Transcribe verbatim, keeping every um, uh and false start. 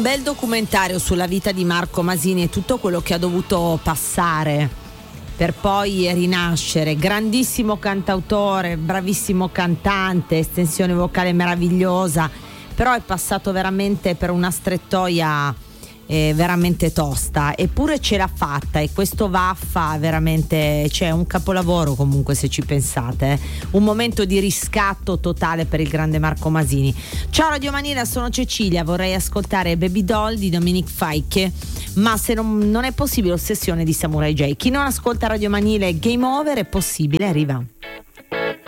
bel documentario sulla vita di Marco Masini e tutto quello che ha dovuto passare per poi rinascere. Grandissimo cantautore, bravissimo cantante, estensione vocale meravigliosa, però è passato veramente per una strettoia eh, veramente tosta, eppure ce l'ha fatta, e questo Vaffa veramente, cioè, un capolavoro comunque, se ci pensate, eh. Un momento di riscatto totale per il grande Marco Masini. Ciao Radio Manila, sono Cecilia, vorrei ascoltare Baby Doll di Dominic Fike, ma se non, non è possibile, Ossessione di Samurai J. Chi non ascolta Radio Manila è game over, è possibile, arriva.